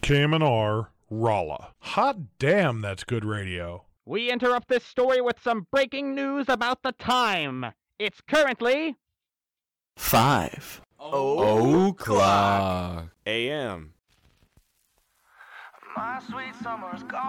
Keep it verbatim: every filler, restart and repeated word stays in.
K M N R, Rolla. Hot damn, that's good radio. We interrupt this story with some breaking news about the time. It's currently... Five. Oh, O'clock. A M. My sweet summer's gone.